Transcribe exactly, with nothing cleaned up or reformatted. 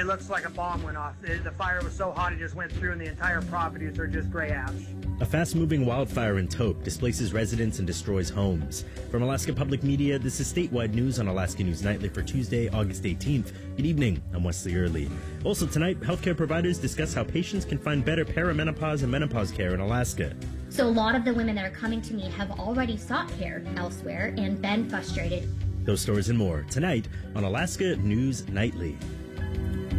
it looks like a bomb went off. The, the fire was so hot it just went through, and the entire properties are just gray ash. A fast-moving wildfire in Tok displaces residents and destroys homes. From Alaska Public Media, this is statewide news on Alaska News Nightly for Tuesday, August eighteenth. Good evening, I'm Wesley Early. Also tonight, healthcare providers discuss how patients can find better perimenopause and menopause care in Alaska. So a lot of the women that are coming to me have already sought care elsewhere and been frustrated. Those stories and more tonight on Alaska News Nightly.